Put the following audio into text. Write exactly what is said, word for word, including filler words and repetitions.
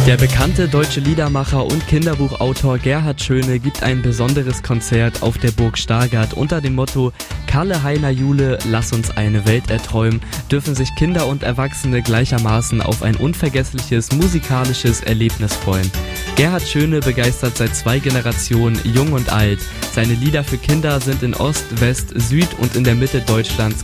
Der bekannte deutsche Liedermacher und Kinderbuchautor Gerhard Schöne gibt ein besonderes Konzert auf der Burg Stargard unter dem Motto Kalle Heiner Jule, lass uns eine Welt erträumen, dürfen sich Kinder und Erwachsene gleichermaßen auf ein unvergessliches musikalisches Erlebnis freuen. Gerhard Schöne begeistert seit zwei Generationen, jung und alt. Seine Lieder für Kinder sind in Ost, West, Süd und in der Mitte Deutschlands